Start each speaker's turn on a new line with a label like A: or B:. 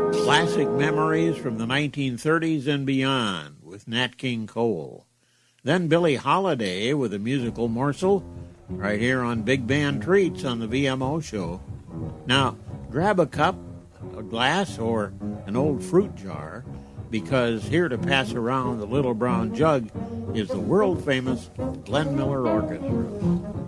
A: Classic memories from the 1930s and beyond with Nat King Cole. Then Billie Holiday with a musical morsel right here on Big Band Treats on the VMO show. Now, grab a cup, a glass, or an old fruit jar, because here to pass around the little brown jug is the world-famous Glenn Miller Orchestra.